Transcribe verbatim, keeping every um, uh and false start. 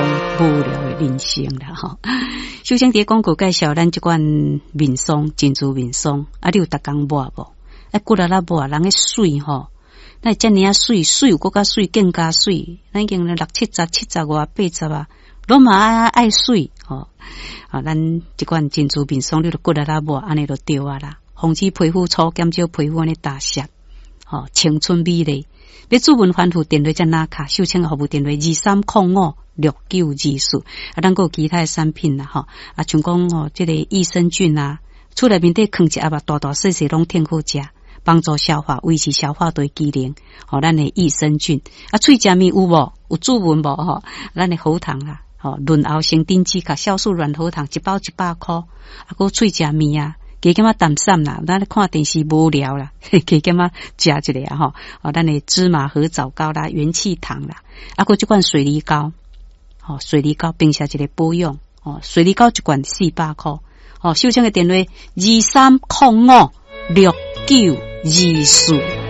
无聊的人生啦吼。首先伫广告介绍咱即款面霜，珍珠面霜，啊，你有逐工抹无？啊，骨力啦抹，人个水吼，那遮尔啊水，水有搁较水，更加水，咱已经六七十、七十外、八十啊，拢嘛爱爱水吼。啊，咱即款珍珠面霜，你著骨力啦抹，安尼就对啊啦，防止皮肤粗，减少皮肤安尼打湿，吼，青春美丽。要主文反复电话才拿卡，秀清的服务电话二三零五六九二四。啊，咱有其他的产品啦，吼，啊，像讲哦，这个益生菌啊，厝内面底放一盒啊，大大细细拢挺好食，帮助消化，维持消化对机能。吼，咱的益生菌啊，喙食面有无？有主文无？吼，咱的喉糖啦，吼，润喉生丁脂卡酵素软喉糖一包一百块，啊，个喙食面啊。加减啊淡散啦，咱看电视无聊啦，加减啊食一个啊吼，哦，咱的芝麻和枣膏啦、元气糖啦，啊，个即款水梨膏，哦，水梨膏并且一个保养，哦，水梨膏一罐四百块，哦，秀清的电话二三零五六九二四。